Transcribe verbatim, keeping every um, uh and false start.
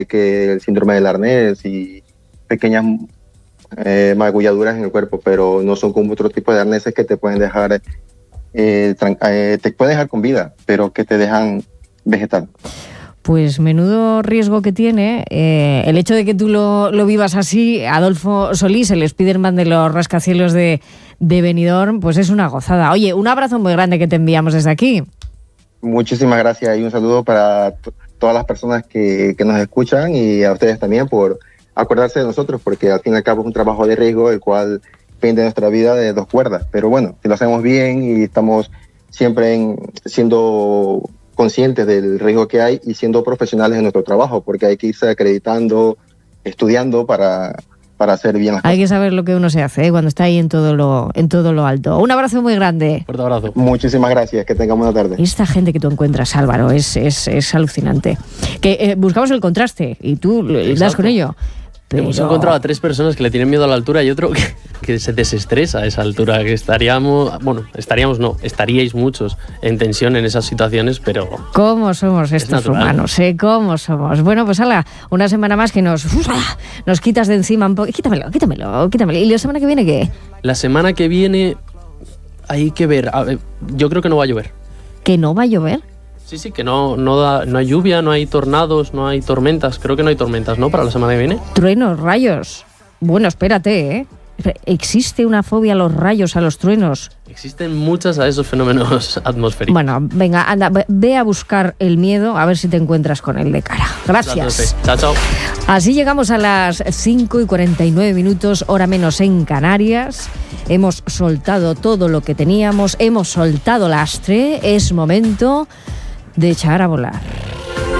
que el síndrome del arnés y pequeñas eh, magulladuras en el cuerpo, pero no son como otro tipo de arneses que te pueden dejar, eh, tran- eh, te pueden dejar con vida, pero que te dejan vegetal. Pues menudo riesgo que tiene eh, el hecho de que tú lo, lo vivas así. Adolfo Solís, el Spiderman de los rascacielos de, de Benidorm, pues es una gozada. Oye, un abrazo muy grande que te enviamos desde aquí. Muchísimas gracias y un saludo para t- todas las personas que, que nos escuchan y a ustedes también por acordarse de nosotros, porque al fin y al cabo es un trabajo de riesgo el cual pende nuestra vida de dos cuerdas. Pero bueno, si lo hacemos bien y estamos siempre en, siendo conscientes del riesgo que hay y siendo profesionales en nuestro trabajo, porque hay que irse acreditando, estudiando para, para hacer bien las Hay cosas. que saber lo que uno se hace, ¿eh? Cuando está ahí en todo lo, en todo lo alto. Un abrazo muy grande. Fuerte abrazo. Muchísimas gracias, que tengan buena tarde. Esta gente que tú encuentras, Álvaro, es, es, es alucinante. Que eh, buscamos el contraste y tú le das Exacto. con ello. Pero... Hemos encontrado a tres personas que le tienen miedo a la altura y otro que, que se desestresa a esa altura, que estaríamos, bueno, estaríamos no, estaríais muchos en tensión en esas situaciones, pero... ¿Cómo somos estos natural. humanos? ¿Eh? ¿Cómo somos? Bueno, pues hala, una semana más que nos, uf, nos quitas de encima un poco. Quítamelo, quítamelo, quítamelo. ¿Y la semana que viene qué? La semana que viene hay que ver, a ver, yo creo que no va a llover. ¿Que no va a llover? Sí, sí, que no, no, da, no hay lluvia, no hay tornados, no hay tormentas. Creo que no hay tormentas, ¿no? Para la semana que viene. Truenos, rayos. Bueno, espérate, ¿eh? ¿Existe una fobia a los rayos, a los truenos? Existen muchas a esos fenómenos atmosféricos. Bueno, venga, anda, ve a buscar el miedo a ver si te encuentras con él de cara. Gracias. Chao, chao. Así llegamos a las cinco y cuarenta y nueve minutos, hora menos en Canarias. Hemos soltado todo lo que teníamos, hemos soltado lastre. Es momento de echar a volar.